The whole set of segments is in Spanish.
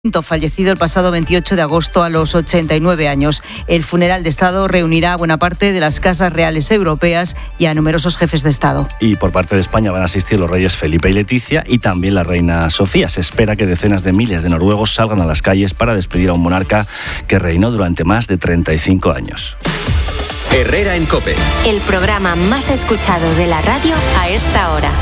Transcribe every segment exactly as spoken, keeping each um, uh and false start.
fallecido el pasado veintiocho de agosto a los ochenta y nueve años. El funeral de Estado reunirá a buena parte de las casas reales europeas y a numerosos jefes de Estado. Y por parte de España van a asistir los reyes Felipe y Leticia y también la reina Sofía. Se espera que decenas de miles de noruegos salgan a las calles para despedir a un monarca que reinó durante más de treinta y cinco años. Herrera en COPE. El programa más escuchado de la radio a esta hora.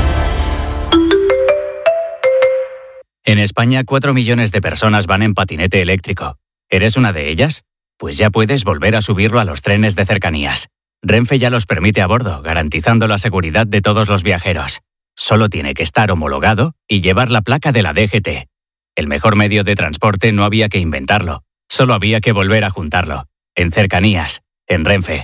En España, cuatro millones de personas van en patinete eléctrico. ¿Eres una de ellas? Pues ya puedes volver a subirlo a los trenes de cercanías. Renfe ya los permite a bordo, garantizando la seguridad de todos los viajeros. Solo tiene que estar homologado y llevar la placa de la D G T. El mejor medio de transporte no había que inventarlo, solo había que volver a juntarlo. En cercanías, en Renfe.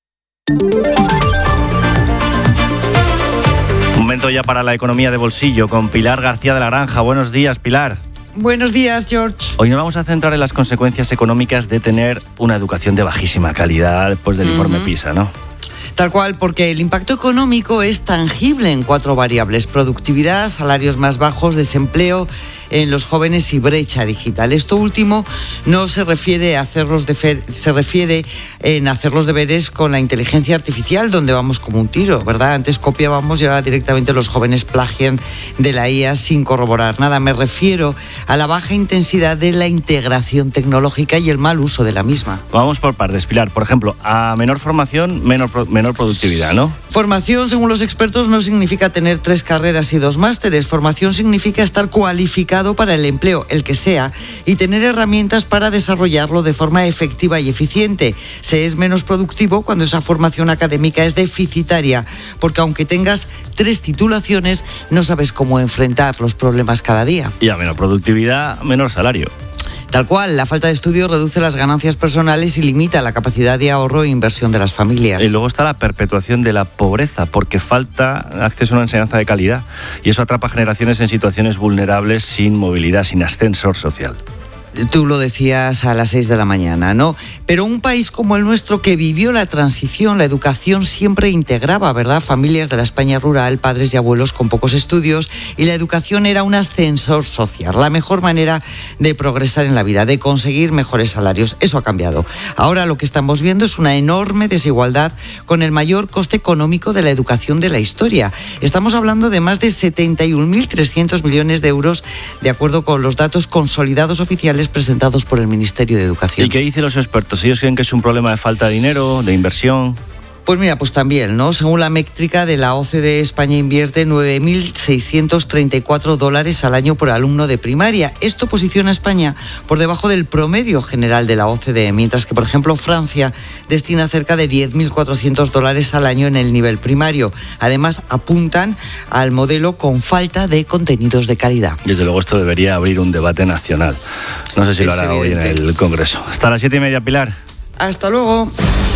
Momento ya para la economía de bolsillo con Pilar García de la Granja. Buenos días, Pilar. Buenos días, George. Hoy nos vamos a centrar en las consecuencias económicas de tener una educación de bajísima calidad después del uh-huh. informe PISA, ¿no? Tal cual, porque el impacto económico es tangible en cuatro variables: productividad, salarios más bajos, desempleo en los jóvenes y brecha digital. Esto último no se refiere a hacer los defer- se refiere en hacer los deberes con la inteligencia artificial, donde vamos como un tiro, ¿verdad? Antes copiábamos y ahora directamente los jóvenes plagian de la I A sin corroborar nada. Me refiero a la baja intensidad de la integración tecnológica y el mal uso de la misma. Vamos por partes, Pilar. Por ejemplo, a menor formación, menor, pro- menor productividad, ¿no? Formación, según los expertos, no significa tener tres carreras y dos másteres. Formación significa estar cualificado para el empleo, el que sea, y tener herramientas para desarrollarlo de forma efectiva y eficiente. Se es menos productivo cuando esa formación académica es deficitaria, porque aunque tengas tres titulaciones, no sabes cómo enfrentar los problemas cada día. Y a menor productividad, menor salario. Tal cual, la falta de estudio reduce las ganancias personales y limita la capacidad de ahorro e inversión de las familias. Y luego está la perpetuación de la pobreza, porque falta acceso a una enseñanza de calidad. Y eso atrapa generaciones en situaciones vulnerables, sin movilidad, sin ascensor social. Tú lo decías a las seis de la mañana, ¿no? Pero un país como el nuestro, que vivió la transición, la educación siempre integraba, ¿verdad? Familias de la España rural, padres y abuelos con pocos estudios, y la educación era un ascensor social, la mejor manera de progresar en la vida, de conseguir mejores salarios. Eso ha cambiado. Ahora lo que estamos viendo es una enorme desigualdad con el mayor coste económico de la educación de la historia. Estamos hablando de más de setenta y un mil trescientos millones de euros, de acuerdo con los datos consolidados oficiales presentados por el Ministerio de Educación. ¿Y qué dicen los expertos? ¿Ellos creen que es un problema de falta de dinero, de inversión? Pues mira, pues también, ¿no? Según la métrica de la O C D E, España invierte nueve mil seiscientos treinta y cuatro dólares al año por alumno de primaria. Esto posiciona a España por debajo del promedio general de la O C D E, mientras que, por ejemplo, Francia destina cerca de diez mil cuatrocientos dólares al año en el nivel primario. Además, apuntan al modelo con falta de contenidos de calidad. Desde luego esto debería abrir un debate nacional. No sé si es lo hará evidente. hoy en el Congreso. Hasta las siete y media, Pilar. Hasta luego.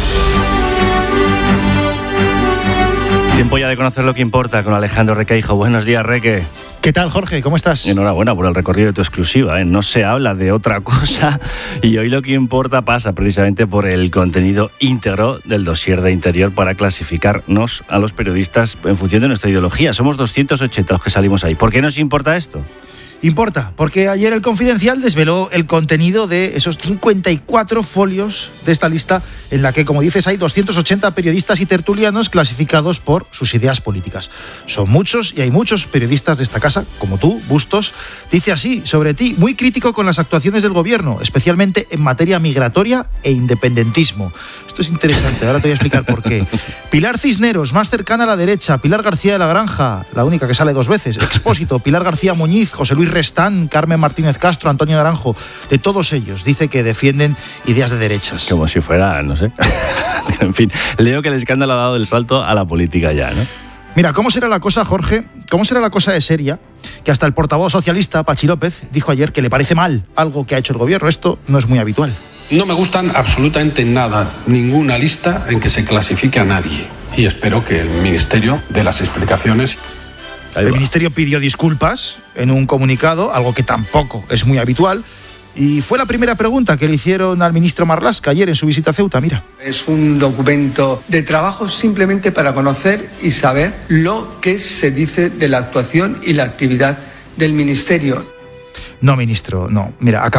Tiempo ya de conocer lo que importa con Alejandro Requeijo. Buenos días, Reque. ¿Qué tal, Jorge? ¿Cómo estás? Enhorabuena por el recorrido de tu exclusiva, ¿eh? No se habla de otra cosa y hoy lo que importa pasa precisamente por el contenido íntegro del dossier de Interior para clasificarnos a los periodistas en función de nuestra ideología. Somos doscientos ochenta los que salimos ahí. ¿Por qué nos importa esto? Importa, porque ayer el Confidencial desveló el contenido de esos cincuenta y cuatro folios de esta lista, en la que, como dices, hay doscientos ochenta periodistas y tertulianos clasificados por sus ideas políticas. Son muchos y hay muchos periodistas de esta casa, como tú, Bustos. Dice así sobre ti: muy crítico con las actuaciones del gobierno, especialmente en materia migratoria e independentismo. Esto es interesante, ahora te voy a explicar por qué. Pilar Cisneros, más cercana a la derecha. Pilar García de la Granja, la única que sale dos veces. Expósito, Pilar García Muñiz, José Luis Restán, Carmen Martínez Castro, Antonio Naranjo. De todos ellos dice que defienden ideas de derechas. Como si fuera, no sé. En fin, leo que el escándalo ha dado el salto a la política ya, ¿no? Mira, ¿cómo será la cosa, Jorge? ¿Cómo será la cosa de seria? Que hasta el portavoz socialista, Pachi López, dijo ayer que le parece mal algo que ha hecho el gobierno. Esto no es muy habitual. No me gustan absolutamente nada, ninguna lista en que se clasifique a nadie. Y espero que el Ministerio dé las explicaciones. El Ministerio pidió disculpas en un comunicado, algo que tampoco es muy habitual. Y fue la primera pregunta que le hicieron al ministro Marlaska ayer en su visita a Ceuta, mira. Es un documento de trabajo simplemente para conocer y saber lo que se dice de la actuación y la actividad del Ministerio. No, ministro, no. Mira,